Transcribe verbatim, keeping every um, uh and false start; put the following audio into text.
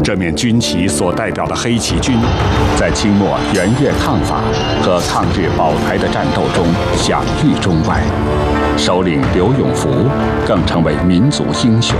这面军旗所代表的黑旗军，在清末元月抗法和抗日保台的战斗中享誉中外，首领刘永福更成为民族英雄。